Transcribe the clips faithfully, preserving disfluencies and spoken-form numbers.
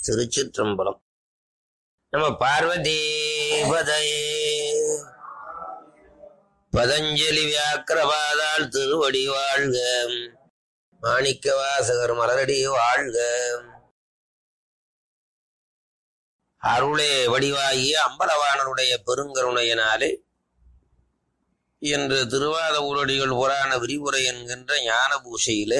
திருச்சிற்றம்பலம். நம்ம பார்வதி பதையே. பதஞ்சலி வியாக்கிரபாதாள் திருவடி வாழ்க, மாணிக்க வாசகர் மலரடி வாழ்க. அருளே வடிவாகிய அம்பலவாணனுடைய பெருங்கருணையினாலே இன்று திருவாத ஊரடிகள் புராண விரிவுரை என்கின்ற ஞான பூசையிலே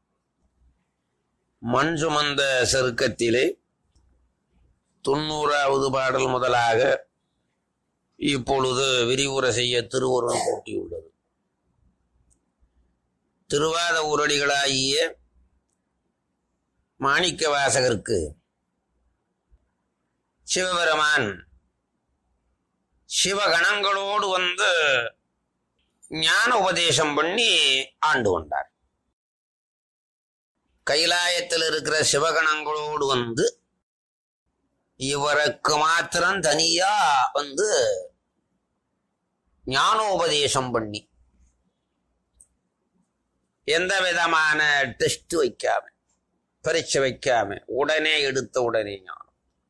மண் சுமந்த சருக்கத்திலே தொண்ணூறாவது பாடல் முதலாக இப்பொழுது விரிவுரை செய்ய திருவருள் கூட்டியுள்ளது. திருவாத ஊரடிகளாகிய மாணிக்க வாசகருக்கு சிவபெருமான் சிவகணங்களோடு வந்து ஞான உபதேசம் பண்ணி ஆண்டு கொண்டார். கைலாயத்தில் இருக்கிற சிவகணங்களோடு வந்து இவருக்கு மாத்திரம் தனியா வந்து ஞானோபதேசம் பண்ணி எந்த விதமான டெஸ்ட் வைக்காம பரீட்சை வைக்காம உடனே எடுத்த உடனே ஞானம்.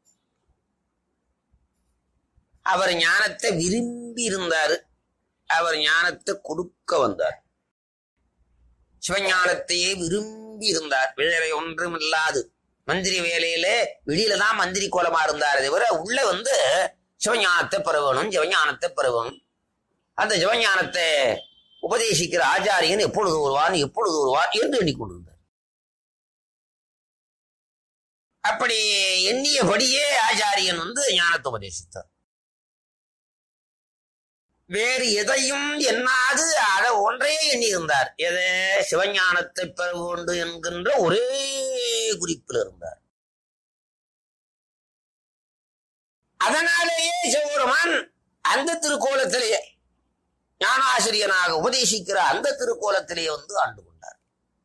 அவர் ஞானத்தை விரும்பி இருந்தாரு. அவர் ஞானத்தை கொடுக்க வந்தார். சிவஞானத்தையே விரும்பி இருந்தார். வேலை ஒன்றும் இல்லாது மந்திரி வேலையிலே வெளியில தான் மந்திரி கோலமா இருந்தார். தவிர உள்ள வந்து சிவஞானத்தை பெற வேணும், சிவஞானத்தை பெற வேணும். அந்த சிவஞானத்தை உபதேசிக்கிற ஆச்சாரியன் எப்பொழுது வருவான் எப்பொழுது வருவான் என்று எண்ணிக்கொண்டிருந்தார். அப்படி எண்ணியபடியே ஆச்சாரியன் வந்து ஞானத்தை உபதேசித்தார். வேறு எதையும் எண்ணாது அதை ஒன்றையே எண்ணி இருந்தார். எதை? சிவஞானத்தை பெற வேண்டும் என்கின்ற ஒரே குறிப்பில் இருந்தார். அதனாலேயே சிவபெருமான் அந்த திருக்கோலத்திலேயே ஞானாசிரியனாக உபதேசிக்கிற அந்த திருக்கோலத்திலேயே வந்து ஆண்டு கொண்டார்.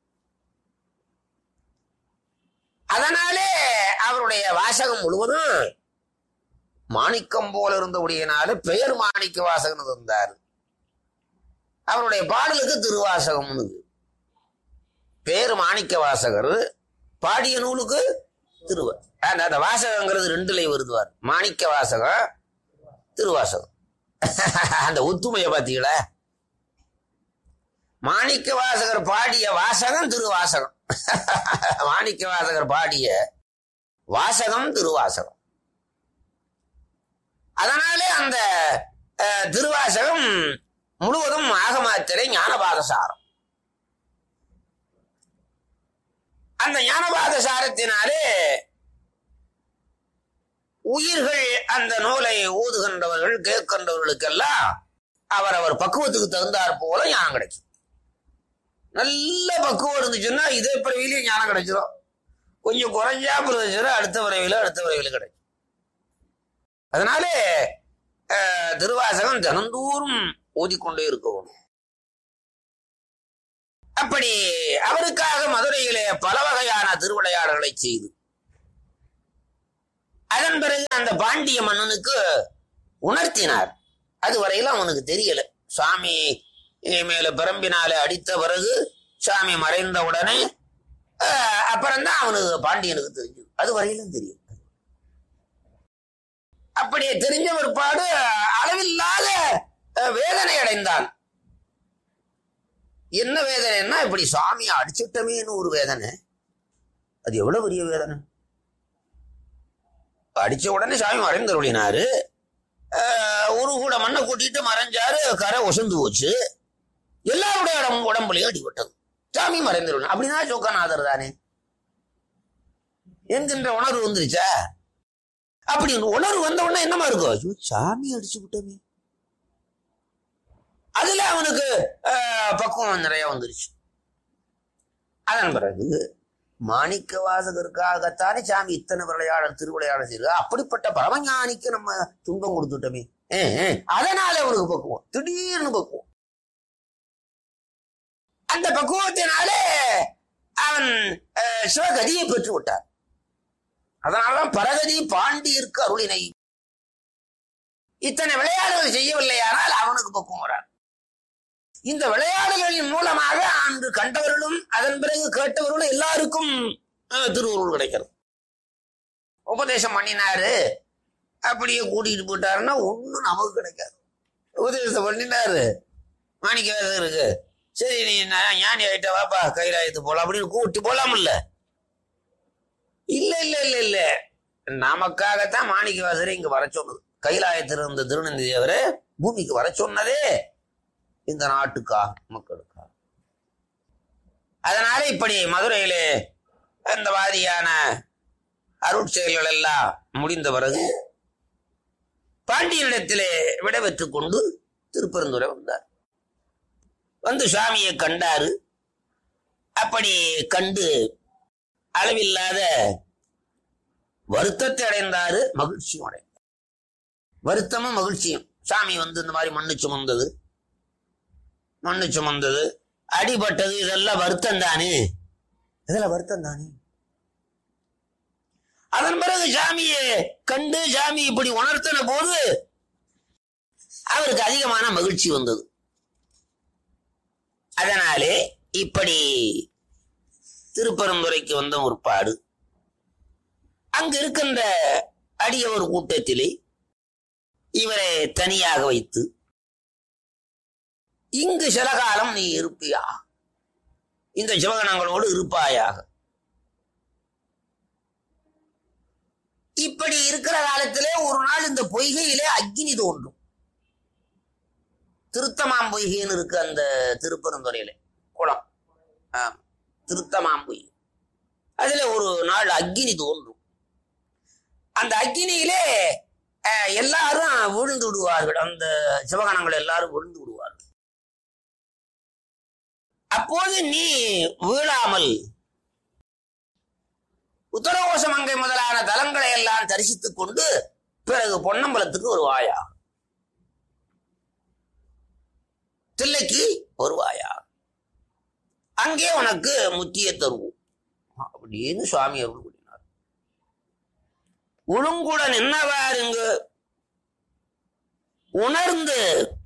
அதனாலே அவருடைய வாசகம் முழுவதும் மாணிக்கம் போல இருந்தபடியினால பெயர் மாணிக்க வாசகன் இருந்தார். அவருடைய பாடலுக்கு திருவாசகம் பேர் மாணிக்க வாசகர், பாடிய நூலுக்கு திருவ அந்த வாசகங்கிறது ரெண்டுல வருதுவார். மாணிக்க வாசகம் திருவாசகம். அந்த ஒத்துமையை பார்த்தீங்களா? மாணிக்க வாசகர் பாடிய வாசகம் திருவாசகம். மாணிக்க வாசகர் பாடிய வாசகம் திருவாசகம். அதனாலே அந்த திருவாசகம் முழுவதும் ஆகமத்திலே ஞானபாதசாரம். அந்த ஞானபாதசாரத்தினாலே உயிர்கள் அந்த நூலை ஓதுகின்றவர்கள் கேட்கின்றவர்களுக்கெல்லாம் அவர் அவர் பக்குவத்துக்கு தகுந்தாற் போல ஞானம் கிடைக்கும். நல்ல பக்குவம் இருந்துச்சுன்னா இதே பிறவியிலேயே ஞானம் கிடைச்சிடும். கொஞ்சம் குறைஞ்சா இருந்துச்சுன்னா அடுத்த பிறவியில அடுத்த பிறவியில கிடைக்கும். அதனாலே திருவாசகம் தினந்தோறும் ஓதிக்கொண்டே இருக்கணும். அப்படி அவருக்காக மதுரையிலே பல வகையான திருவிளையாடல்களை செய்து அதன் பிறகு அந்த பாண்டிய மன்னனுக்கு உணர்த்தினார். அதுவரையிலும் அவனுக்கு தெரியல. சுவாமி மேல பிரம்பினாலே அடித்த பிறகு சுவாமி மறைந்த உடனே அப்புறம்தான் அவனுக்கு பாண்டியனுக்கு தெரிஞ்சது. அது வரையிலும் தெரியும். அப்படியே தெரிஞ்ச பிற்பாடு அளவில்லாத வேதனை அடைந்தான். என்ன வேதனைன்னா, இப்படி சுவாமியை அடிச்சுட்டமேன்னு ஒரு வேதனை. அது எவ்வளவு பெரிய வேதனை! அடிச்ச உடனே சாமி மறைந்தருளினாரு. ஒரு கூட மண்ணை கூட்டிட்டு மறைஞ்சாரு. கரை ஒசந்து போச்சு. எல்லாருடைய உடம்பு உடம்புலையும் அடிபட்டது. சாமி மறைந்தருளி அப்படின்னா சோக்கநாதர் தானே என்கின்ற உணர்வு வந்துருச்சா? அப்படி உணர்வு வந்த உடனே என்னமா இருக்கும்? சாமி அடிச்சு விட்டமே. அதுல அவனுக்கு பக்குவம் நிறைய வந்துருச்சு. அதன் பிறகு மாணிக்க வாசகருக்காகத்தானே சாமி இத்தனை விளையாடல் திருவிளையாடல் செய்யுது. அப்படிப்பட்ட பரமஞானிக்கு நம்ம துன்பம் கொடுத்துட்டோமே. அதனால அவனுக்கு பக்குவம், திடீர்னு பக்குவம். அந்த பக்குவத்தினாலே அவன் சிவகதியை பெற்று விட்டார். அதனால்தான் பரகதி பாண்டியருக்கு அருளினை. இத்தனை விளையாடுகள் செய்யவில்லையானால் அவனுக்கு பக்குவம் வராது. இந்த விளையாடுகளின் மூலமாக அன்று கண்டவர்களும் அதன் பிறகு கேட்டவர்களும் எல்லாருக்கும் திருவருள் கிடைக்கிறது. உபதேசம் பண்ணினாரு அப்படியே கூட்டிட்டு போயிட்டாருன்னா ஒன்னும் நமக்கு கிடைக்காது. உபதேசம் பண்ணினாரு, மாணிக்க இருக்கு, சரி நீ ஞானி ஆயிட்ட வாப்பா கைலாயத்து போலாம் அப்படின்னு கூட்டி போலாம். இல்ல இல்ல இல்ல இல்ல இல்ல நமக்காகத்தான் மாணிக்க வாசரை இங்க வர சொன்னது. கைலாயத்தில் இருந்த திருநந்தி தேவரை பூமிக்கு வர சொன்னதே இந்த நாட்டுக்கா, மக்களுக்கா. அதனால இப்படி மதுரையிலே அந்த மாதிரியான அருட்செயல்கள் எல்லாம் முடிந்த பிறகு பாண்டியனிடத்திலே விடை பெற்றுக் கொண்டு திருப்பெருந்துறை வந்தார். வந்து சுவாமியை கண்டாரு. அப்படி கண்டு அளவில்லாத வருத்தத்தை அடைந்தாரு, மகிழ்ச்சியும் அடைந்தார். வருத்தமும் மகிழ்ச்சியும். சாமி வந்து இந்த மாதிரி மண்ணு சுமந்தது மண்ணு சுமந்தது அடிபட்டது இதெல்லாம் வருத்தம் தானே, இதெல்லாம் வருத்தம் தானே. அதன் பிறகு சாமியை கண்டு சாமி இப்படி உணர்த்தின போது அவருக்கு அதிகமான மகிழ்ச்சி வந்தது. அதனாலே இப்படி திருப்பெருந்துறைக்கு வந்த ஒருபாடு அங்கு இருக்கின்ற அடிய ஒரு கூட்டத்திலே இவரை தனியாக வைத்து, இங்கு சில காலம் நீ இருப்பியா, இந்த சிவகணங்களோடு இருப்பாயாக. இப்படி இருக்கிற காலத்திலே ஒரு நாள் இந்த பொய்கையிலே அக்னி தோன்றும். திருத்தமாம் பொய்கைன்னு இருக்கு அந்த திருப்பெருந்துறையில குளம், திருத்தமாம் பொய்கை. அதுல ஒரு நாள் அக்னி தோன்றும். அந்த அக்னியிலே எல்லாரும் விழுந்து விடுவார்கள், அந்த சிவகணங்கள் எல்லாரும் விழுந்து விடுவார்கள். அப்போது நீ வீழாமல் உத்தரகோசமங்கை முதலான தலங்களை எல்லாம் தரிசித்துக் கொண்டு பிறகு பொன்னம்பலத்துக்கு வருவாயா, தில்லைக்கு வருவாயா, அங்கே உனக்கு முத்திய தருவோம் அப்படின்னு சுவாமி அருள் கூறினார். ஒழுங்குடன் என்னவாருங்கு உணர்ந்து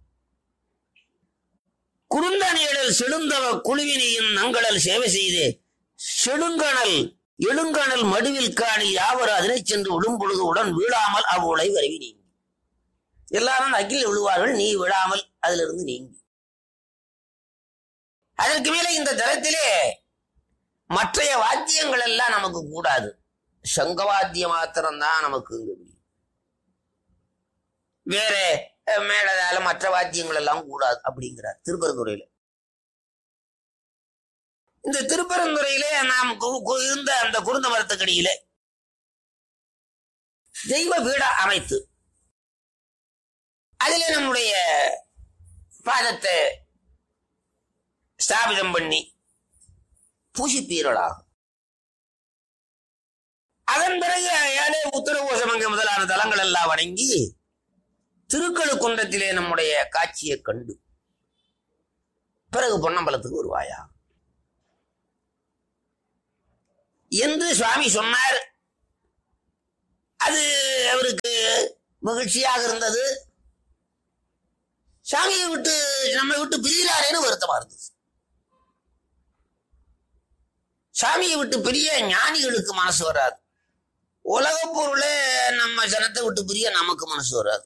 குறுந்தணியடல் செழுந்தவ குழுவினையும் நங்களல் சேவை செய்து செழுங்கணல் எழுங்கணல் மடுவில் காணி யாவர் அதனை சென்று விடும் பொழுது உடன் வீழாமல் அவ்வுளை வரவி நீங்கி. எல்லாரும் அக்கில் விழுவார்கள், நீ விழாமல் அதிலிருந்து நீங்கி. அதற்கு மேலே இந்த தலத்திலே மற்றைய வாத்தியங்கள் எல்லாம் நமக்கு கூடாது, சங்கவாத்தியம் மாத்திரம்தான் நமக்கு. வேற மேலதால மற்ற வாத்தியங்கள் எல்லாம் கூடாது அப்படிங்கிறார் திருப்பெருந்துறையில. இந்த திருப்பெருந்துறையிலே நாம் இருந்த அந்த குருந்த மரத்துக்கடியிலே தெய்வ பீடா அமைத்து அதிலே நம்முடைய பாதத்தை ஸ்தாபிதம் பண்ணி பூசிப்பீர்களாகும். அதன் பிறகு ஏழே உத்தரகோசமங்கை முதலான தலங்கள் எல்லாம் வணங்கி திருக்கழுக்குன்றத்திலே நம்முடைய காட்சியை கண்டு பிறகு பொன்னம்பலத்துக்கு வருவாயா என்று சுவாமி சொன்னார். அது அவருக்கு மகிழ்ச்சியாக இருந்தது. சாமியை விட்டு நம்மை விட்டு பிரிகிறாரேன்னு வருத்தமா இருந்தது. சாமியை விட்டு பிரிய ஞானிகளுக்கு மனசு வராது. உலக பொருளே நம்ம ஜனத்தை விட்டு பிரிய நமக்கு மனசு வராது.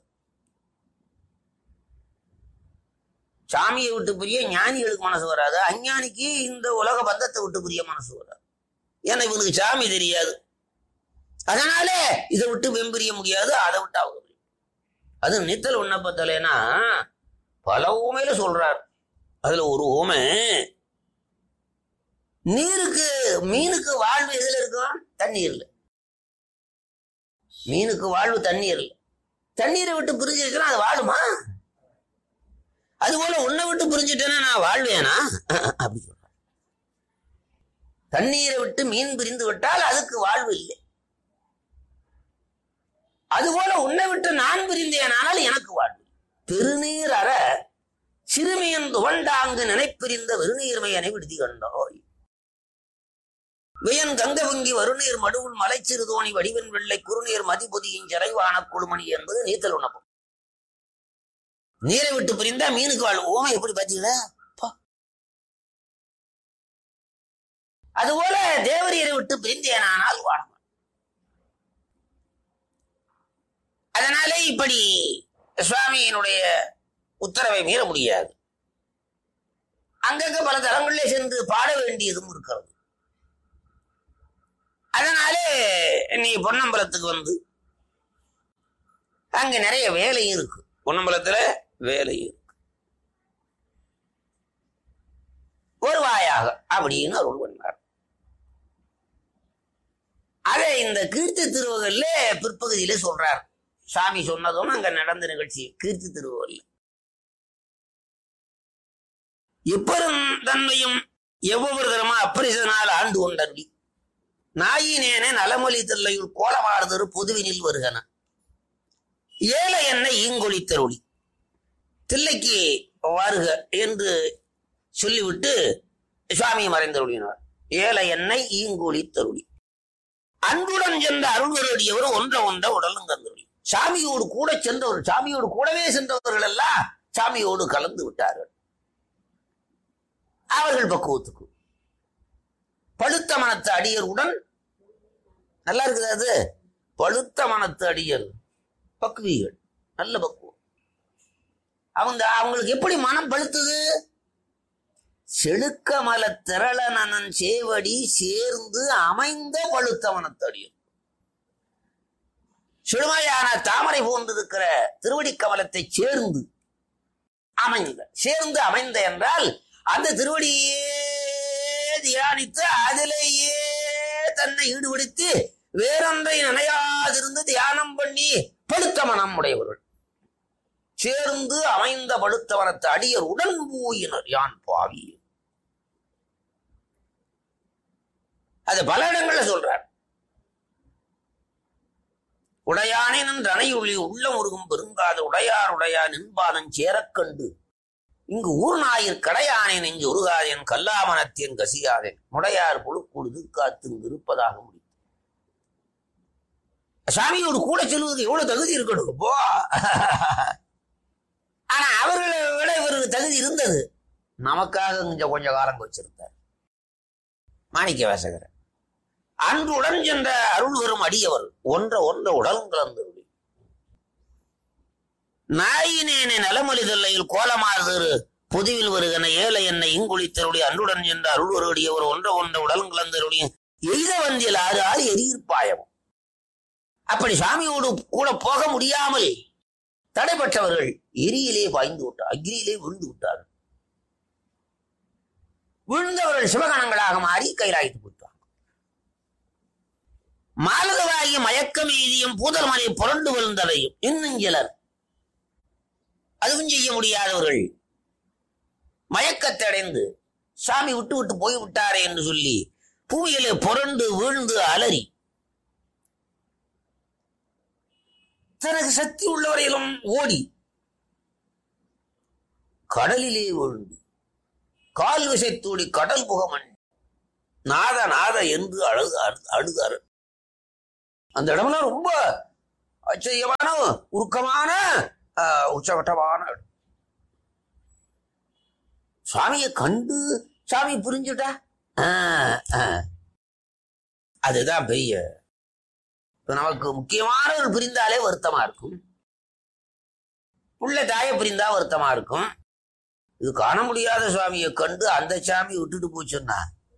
சாமியை விட்டு பிரிய ஞானிகளுக்கு மனசு வராது. அஞ்ஞானிக்கு இந்த உலக பந்தத்தை விட்டு பிரிய மனசு வராது. ஏன்னா இவனுக்கு சாமி தெரியாது. அதனால இதை விட்டு வெம்பிரிய முடியாது, அதை விட்டு அவங்க. அது நித்தல் விண்ணப்பத்தலைன்னா பல ஊமையில சொல்றார். அதுல ஒரு ஊமை, நீருக்கு மீனுக்கு வாழ்வு எதுல இருக்கும்? தண்ணீர்ல. மீனுக்கு வாழ்வு தண்ணீர்ல. தண்ணீரை விட்டு பிரிஞ்சிருக்கிறேன், அது வாழுமா? அது போல உன்னை விட்டு பிரிஞ்சுட்டேன்னா நான் வாழ்வேனா அப்படி சொல்ற. தண்ணீரை விட்டு மீன் பிரிந்து விட்டால் அதுக்கு வாழ்வு இல்லை. அதுபோல உன்னை விட்டு நான் பிரிந்தேனானால் எனக்கு வாழ்வு. பெருநீர் அற சிறுமியன் துவண்டாங்கு நினைப்பிரிந்த வெறுநீர்மையனை விடுதி கண்டோய். வியன் கங்க வங்கி வருநீர் மடுவுள் மலைச்சிறு தோணி வடிவன் வெள்ளை குறுநீர் மதிபொதியின் ஜரைவான குழுமணி என்பது நீத்தல் உணப்பம். நீரை விட்டு பிரிந்தா மீனுக்கு வாழ்வு. ஓமை எப்படி பார்த்தீங்களா? அதுபோல தேவரீரை விட்டு பிரிந்தேனானால் வாழ. அதனாலே இப்படி சுவாமியினுடைய உத்தரவை மீற முடியாது. அங்கங்க பல தலங்களிலே சென்று பாட வேண்டியதும் இருக்கிறது. அதனாலே நீ பொன்னம்பலத்துக்கு வந்து அங்க நிறைய வேலை இருக்கு. பொன்னம்பலத்துல வேலை இருக்கு. வருவாயாக அப்படின்னு அருள் பண்ணார். அதை இந்த கீர்த்தி திருவகல்ல பிற்பகுதியில சொல்றார். சாமி சொன்னதும் அங்க நடந்த நிகழ்ச்சி கீர்த்தி திருவகல்ல. எப்பெரும் தன்மையும் எவ்வொரு தரமா அப்பரிசனால் ஆண்டு கொண்டன்றி நாயினேன நலமொழி தில்லையுள் கோலமாடுதரு பொதுவினில் வருகன ஏழை என்ன ஈங்கொழித்தருளி தில்லைக்கு வருக என்று சொல்லிவிட்டு சுவாமி மறைந்தருளினார். ஏழை எண்ணெய் ஈங்கொழி தருளி அன்புடன் சென்ற அருள்வருடையவர் ஒன்ற ஒன்ற உடலும் கந்தருளி. சாமியோடு கூட சென்றவர், சாமியோடு கூடவே சென்றவர்கள் எல்லாம் சாமியோடு கலந்து விட்டார்கள். அவர்கள் பக்குவத்துக்கு பழுத்த மனத்து அடியருடன் நல்லா இருக்குது. அது பழுத்த மனத்து அடியர் பக்குவிகள் நல்ல பக்குவம். அவங்க அவங்களுக்கு எப்படி மனம் பழுத்தது? செழுக்க மல திரளனன் சேவடி சேர்ந்து அமைந்த பழுத்த மனத்து அடியர். செழுமையான தாமரை போன்றிருக்கிற திருவடி கமலத்தை சேர்ந்து அமைந்த, சேர்ந்து அமைந்த என்றால் அந்த திருவடியே தியானித்து அதிலேயே தன்னை ஈடுபடுத்தி வேறொன்றை நினையாதிருந்து தியானம் பண்ணி பழுத்த மனம் உடையவர்கள். சேர்ந்து அமைந்த பழுத்த மனத்து அடியர் உடன் போயினர் யான் பாவி. அது பல இடங்கள்ல சொல்றார். உடையானே நின்று அணையுள்ளி உள்ள முருகும் பெருங்காத உடையார் உடையா நின்பாதம் சேரக்கண்டு இங்கு ஊர் ஞாயிற் கடையானே நெஞ்சு உருகாதேன் கல்லாமனத்தேன் கசியாதேன் முடையார் புழுக்குழுது காத்து இங்கு இருப்பதாக முடியும். சாமியோடு கூட செல்வதற்கு எவ்வளவு தகுதி இருக்கணும் போ. ஆனா அவர்களை விட இவருக்கு தகுதி இருந்தது. நமக்காக கொஞ்சம் கொஞ்ச காலம் வச்சிருந்தார் மாணிக்க வாசகர். அன்றுடன் சென்ற அருள் வரும் அடியவர் ஒன்ற ஒன்ற உடலும் கலந்து நாயினேனை நலமொழி தொல்லையில் கோலமாறு பொதுவில் வருகன ஏழை என்னை இங்குளித்தருடைய அன்றுடன் சென்ற அருள் ஒரு அடியவர் ஒன்ற ஒன்ற உடலும் கலந்தருடைய எய்த வந்தியில் ஆறு ஆறு எரியிற்பாயம். அப்படி சாமியோடு கூட போக முடியாமல் தடைப்பட்டவர்கள் எரியிலே பாய்ந்து விட்டார், அக்னியிலே விழுந்து விட்டார்கள். விழுந்தவர்கள் சிவகணங்களாக மாறி கைலாயத்து போயிட்டாங்க. மாலகவாகி மயக்கம் எய்தியும் பூதல் மலை புரண்டு விழுந்தவையும் இன்னும் சிலர் அதுவும் செய்ய முடியாதவர்கள் மயக்கத்தை அடைந்து சாமி விட்டு விட்டு போய்விட்டாரே என்று சொல்லி பூமியிலே புரண்டு வீழ்ந்து அலறி தனக்கு சக்தி உள்ளவரையிலும் ஓடி கடலிலே விழுந்து கால் விசைத்தூடி கடல் புகமன் நாத நாத என்று அழுது அழுதாரு. அந்த இடம்லாம் ரொம்ப ஆச்சரியமான உருக்கமான உச்சகட்டமான சாமியை கண்டு சாமி புரிஞ்சுட்டா அதுதான் பெரிய. நமக்கு முக்கியமானவர் புரிந்தாலே வருத்தமா இருக்கும். உள்ள தாய புரிந்தா வருத்தமா இருக்கும். இது காண முடியாத சுவாமியை கண்டு அந்த சாமி விட்டுட்டு போச்சுன்னா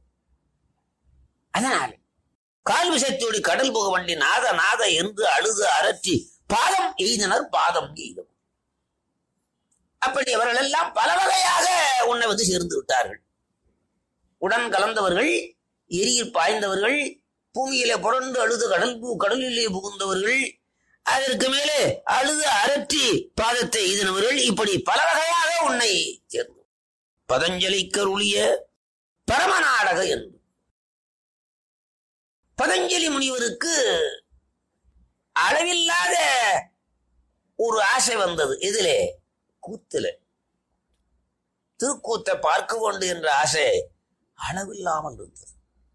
அதனால கால் விஷத்தோடி கடல் புக வண்டி நாத நாத என்று அழுது அரற்றி பாதம் எய்தினர் பாதம் எய்தும். அப்படி அவர்கள் எல்லாம் பல வகையாக உன்னை வந்து சேர்ந்து விட்டார்கள். உடன் கலந்தவர்கள், எரியில் பாய்ந்தவர்கள், பூமியிலே புரண்டு அழுது கடல் கடலிலே புகுந்தவர்கள், அதற்கு மேலே அழுது அரற்றி பாதத்தை எய்தினவர்கள், இப்படி பல வகையாக உன்னை சேர்ந்து பதஞ்சலிக்கருளிய பரமநாடக என்று. பதஞ்சலி முனிவருக்கு அளவில்லாத ஒரு ஆசை வந்தது. எதிலே? கூத்துல. திருக்கூத்தை பார்க்க வேண்டும் என்ற ஆசை அளவில்லாமல் இருந்தது.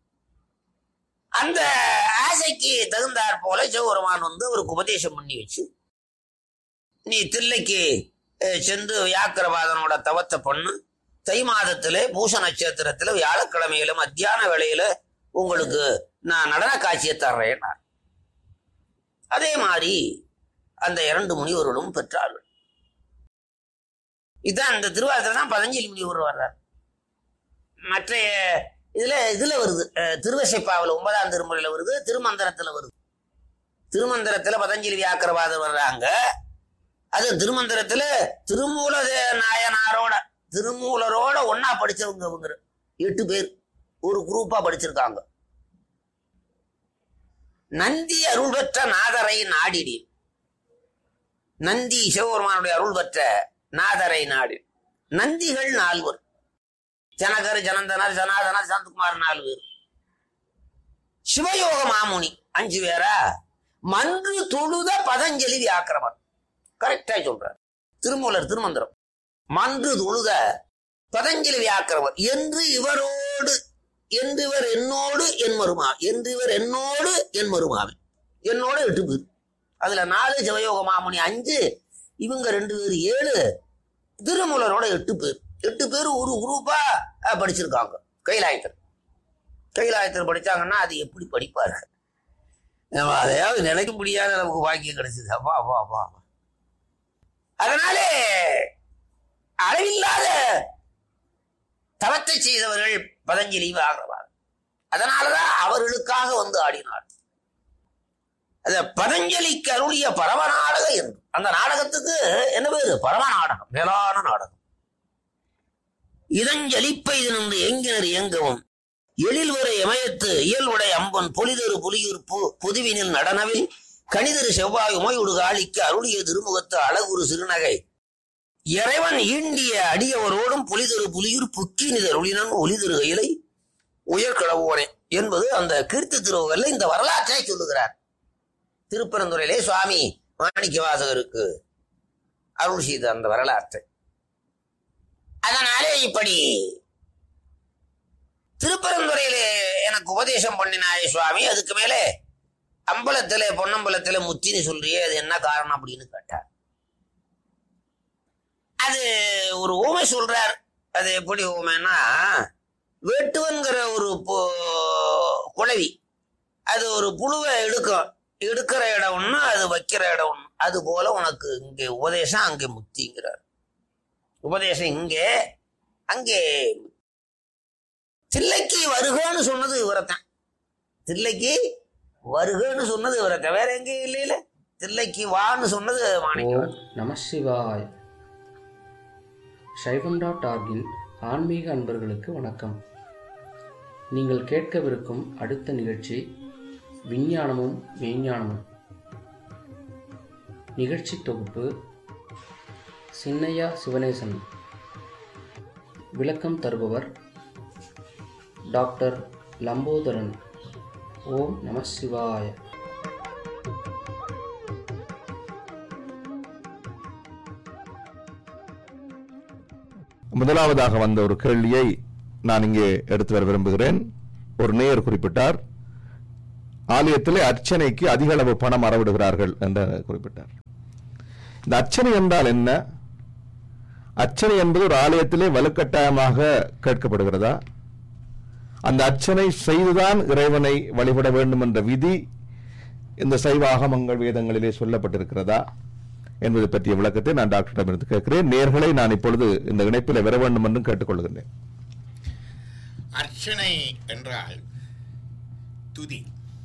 அந்த ஆசைக்கு தகுந்தாற் போல சிவபெருமான் வந்து அவருக்கு உபதேசம் பண்ணி வச்சு, நீ தில்லைக்கு சென்று வியாக்கிரபாதனோட தவத்தை பண்ணு, தை மாதத்திலே பூச நட்சத்திரத்துல வியாழக்கிழமையில மத்தியான வேளையில உங்களுக்கு நான் நடன காட்சியை தர்றேன். அதே மாதிரி அந்த இரண்டு முனிவர்களும் பெற்றார்கள். இதுதான் இந்த திருவாரூர் தான் பதஞ்சலி முனிவர் வர்றார். மற்ற இதுல இதுல வருது, திருவசைப்பாவில் ஒன்பதாம் திருமுறையில வருது, திருமந்திரத்துல வருது. திருமந்திரத்துல பதஞ்சலி வியாக்கரவாதர் வர்றாங்க. அது திருமந்திரத்துல திருமூல நாயனாரோட திருமூலரோட ஒன்னா படிச்சவங்க அவங்க எட்டு பேர் ஒரு குரூப்பா படிச்சிருக்காங்க. நந்தி அருள் பெற்ற நாதரை நாடிடி, நந்தி சிவபெருமானுடைய அருள் பெற்ற நாதரை நாடி. நந்திகள் நால்வர், ஜனகர், ஜனந்தனர், ஜனாதனர், சாந்தகுமார் நாலு பேர். சிவயோக மாமுனி அஞ்சு பேரா. மன்று தொழுத பதஞ்சலி வியாக்கிரமர், கரெக்டா சொல்றார் திருமூலர் திருமந்திரம். மன்று தொழுத பதஞ்சலி வியாக்கிரமர் என்று இவரோடு என்று இவர் என்னோடு என் மருமா என்று இவர் என்னோடு என் மருமாவே என்னோட எட்டு பேர். அதுல நாலு சிவயோக மாமுனி அஞ்சு, இவங்க ரெண்டு பேர் ஏழு, திருமூலரோட எட்டு பேர். எட்டு பேர் ஒரு குரூப்பா படிச்சிருக்காங்க. கைலாயத்தர் கைலாயத்தர் படிச்சாங்கன்னா அது எப்படி படிப்பார்கள்? நம்ம அதையாவது நினைக்க முடியாத நமக்கு பாக்கியம் கிடைச்சது. அப்பா அப்பா அப்பா அதனாலே அளவில்லாத தவத்தை செய்தவர்கள் பதஞ்சலி ஆகிறவார். அதனாலதான் அவர்களுக்காக வந்து ஆடினார். அத பதஞ்சலிக்கு அருளிய பரம நாடகம் என்று அந்த நாடகத்துக்கு என்ன பேரு? பரம நாடகம், மேலான நாடகம். இதஞ்சலிப்பை நின்று எங்கினர் இயங்கவும் எழில்வரை எமயத்து இயல்வுடை அம்பன் பொலிதரு புலியூர் பொதுவினில் நடனவில் கணிதரு செவ்வாய் உமையுடு காளிக்கு அருளிய திருமுகத்து அழகுரு சிறுநகை இறைவன் ஈண்டிய அடியவரோடும் புலிதரு புலியூர் புக்கினிதர் ஒளினன் ஒளிதரு கையிலை உயர்கிழவோனே என்பது அந்த கீர்த்தி திருவுகள்ல இந்த வரலாற்றை சொல்லுகிறார். திருப்பரந்துரையிலே சுவாமி மாணிக்க வாசகருக்கு அருள் செய்த அந்த வரலாற்றை. அதனாலே இப்படி திருப்பரந்துரையிலே எனக்கு உபதேசம் பண்ணினாயே சுவாமி, அதுக்கு மேலே அம்பலத்திலே பொன்னம்பலத்திலே முத்தின்னு சொல்றியே, அது என்ன காரணம் அப்படின்னு கேட்டார். அது ஒரு ஊமை சொல்றார். அது எப்படி ஊமைன்னா, வேட்டுவன்கிற ஒரு குளவி அது ஒரு புழுவை எடுக்கும், எடுக்கிற இடம் ஒண்ணு, அது வைக்கிற இடம் ஒண்ணு. அது போல உனக்கு இங்கே உபதேசம், அங்கே முத்திங்கிறார். உபதேசம் இங்கே, அங்கே. தில்லைக்கு வருகன்னு சொன்னது இவரைத்தான். தில்லைக்கு வருகன்னு சொன்னது இவரைத்தான், வேற எங்கேயும் இல்லையில. தில்லைக்கு வான்னு சொன்னது மாணிக்கம். நமசிவாய். சைவம் டாட் ஆர்கின் ஆன்மீக அன்பர்களுக்கு வணக்கம். நீங்கள் கேட்கவிருக்கும் அடுத்த நிகழ்ச்சி விஞ்ஞானமும் மெய்ஞானமும். நிகழ்ச்சி தொகுப்பு சின்னையா சிவனேசன். விளக்கம் தருபவர் டாக்டர் லம்போதரன். ஓம் நம சிவாய. முதலாவதாக வந்த ஒரு கேள்வியை நான் இங்கே எடுத்து வர விரும்புகிறேன். ஒரு நேயர் குறிப்பிட்டார், ஆலயத்திலே அர்ச்சனைக்கு அதிக அளவு பணம் அறவிடுகிறார்கள் என்று குறிப்பிட்டார். இந்த அர்ச்சனை என்றால் என்ன? அர்ச்சனை என்பது ஒரு ஆலயத்திலே வலுக்கட்டாயமாக கேட்கப்படுகிறதா? அந்த அர்ச்சனை செய்துதான் இறைவனை வழிபட வேண்டும் என்ற விதி இந்த சைவ ஆகமங்கள் வேதங்களிலே சொல்லப்பட்டிருக்கிறதா என்பது பற்றிய விளக்கத்தை நான் டாக்டரிடமிருந்து கேட்கிறேன். நேர்களை நான் இப்பொழுது இந்த இணைப்பில் வர வேண்டும் என்றும் கேட்டுக்கொள்கிறேன். அர்ச்சனை என்றால் துதி.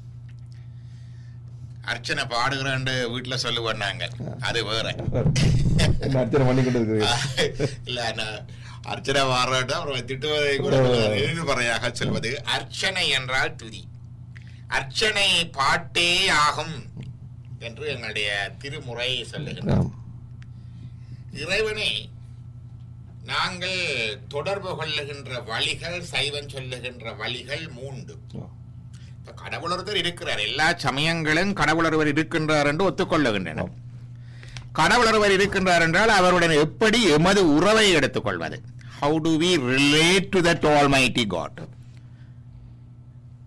அர்ச்சனை பாடுகிறேன் வீட்டுல சொல்லுவாங்க, அது வேற. அர்ச்சனை பண்ணி கொண்டு இல்ல, அர்ச்சனை பாடுறா அப்புறம் திட்டுவதை கூட எதிர்மறையாக சொல்வது. அர்ச்சனை என்றால் துதி. அர்ச்சனை பாட்டே ஆகும் என்று எங்களுடைய திருமுறை சொல்லுகின்றோம். இறைவனை நாங்கள் தொடர்பு கொள்ளுகின்ற வழிகள், சைவன் சொல்லுகின்ற வழிகள் மூன்று. கடவுள் ஒருத்தர் இருக்கிறார், எல்லா சமயங்களும் கடவுள் ஒருவர் இருக்கின்றார் என்று ஒத்துக்கொள்ளுகின்றன. கடவுள் ஒருவர் இருக்கின்றார் என்றால் அவருடன் எப்படி எமது உறவை எடுத்துக்கொள்வது? How do we relate to that Almighty God?